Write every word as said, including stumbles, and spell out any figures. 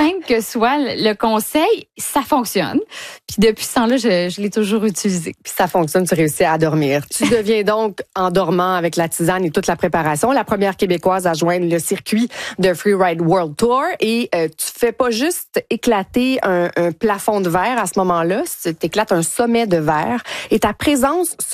simple que soit le conseil, ça fonctionne. Puis depuis ce temps-là, je, je l'ai toujours utilisé. Puis ça fonctionne, tu réussis à dormir. Tu deviens donc, en dormant avec la tisane et toute la préparation, la première Québécoise à joindre le circuit de Freeride World Tour. Et euh, tu fais pas juste éclater un, un plafond de verre à ce moment-là, tu éclates un sommet de verre. Et ta présence